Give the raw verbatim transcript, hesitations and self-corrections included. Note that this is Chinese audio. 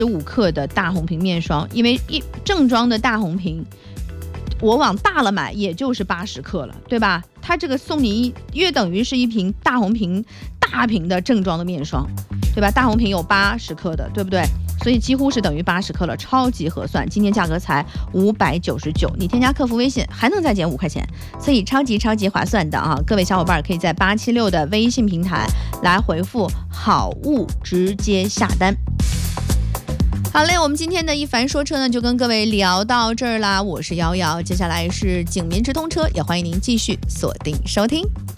十五克的大红瓶面霜，因为一正装的大红瓶，我往大了买也就是八十克了，对吧？它这个送你约等于是一瓶大红瓶大瓶的正装的面霜，对吧？大红瓶有八十克的，对不对？所以几乎是等于八十克了，超级合算。今天价格才五百九十九，你添加客服微信还能再减五块钱，所以超级超级划算的啊！各位小伙伴可以在八七六的微信平台来回复好物直接下单。好嘞，我们今天的一凡说车呢就跟各位聊到这儿啦，我是瑶瑶，接下来是警民直通车，也欢迎您继续锁定收听。